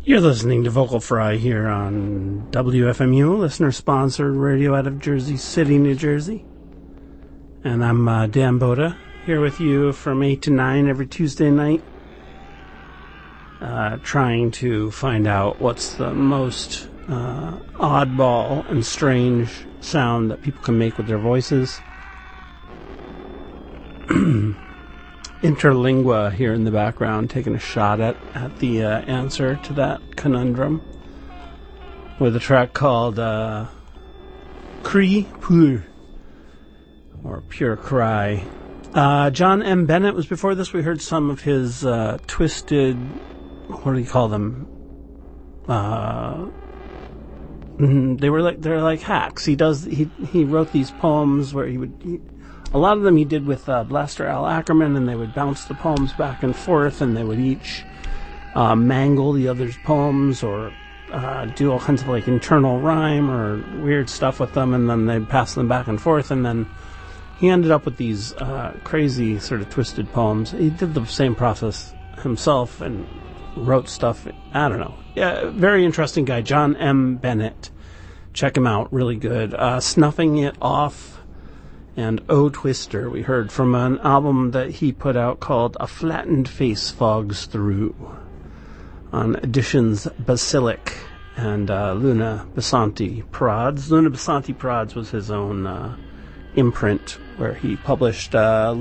You're listening to Vocal Fry here on WFMU, listener-sponsored radio out of Jersey City, New Jersey. And I'm Dan Boda, here with you from 8 to 9 every Tuesday night, trying to find out what's the most oddball and strange sound that people can make with their voices. Interlingua here in the background, taking a shot at the answer to that conundrum with a track called Cri Pur, or Pure Cry. John M. Bennett was before this. We heard some of his twisted, what do you call them? They're like hacks. He wrote these poems where a lot of them he did with Blaster Al Ackerman, and they would bounce the poems back and forth, and they would each mangle the other's poems or do all kinds of like internal rhyme or weird stuff with them, and then they'd pass them back and forth, and then he ended up with these crazy sort of twisted poems. He did the same process himself and wrote stuff. I don't know. Yeah, very interesting guy, John M. Bennett. Check him out, really good. Snuffing It Off and Oh Twister, we heard from an album that he put out called A Flattened Face Fogs Through on Editions Basilic and Luna Basanti Prods. Luna Basanti Prods was his own imprint where he published